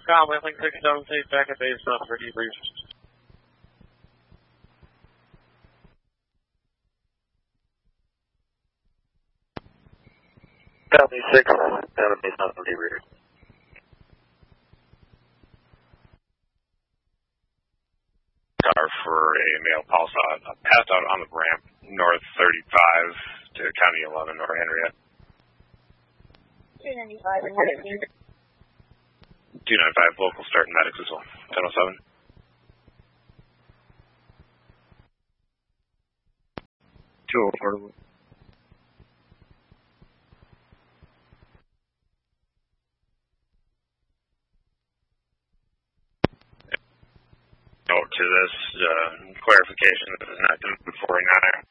Scott, Wayland 676, back at base for debrief. Copy 6, down at base for debrief. Car for a male pulse passed out on the ramp, north 35 to County 11, or Henriette. 295 and Henriette. 295, local start and medics as well. 1007. Note to this, clarification, this is not 49er.